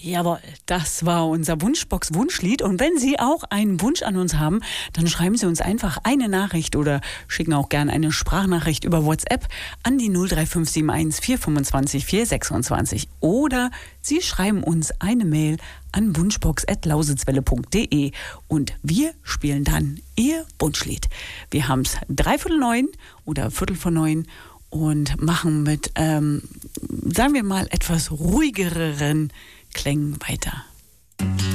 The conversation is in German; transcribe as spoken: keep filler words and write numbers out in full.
Jawohl, das war unser Wunschbox-Wunschlied. Und wenn Sie auch einen Wunsch an uns haben, dann schreiben Sie uns einfach eine Nachricht oder schicken auch gerne eine Sprachnachricht über WhatsApp an die null drei fünf sieben eins vier fünfundzwanzig vier sechsundzwanzig. Oder Sie schreiben uns eine Mail an wunschbox at lausitzwelle punkt de und wir spielen dann Ihr Wunschlied. Wir haben es dreiviertel neun oder viertel vor neun und machen mit, ähm, sagen wir mal, etwas ruhigeren Klängen weiter.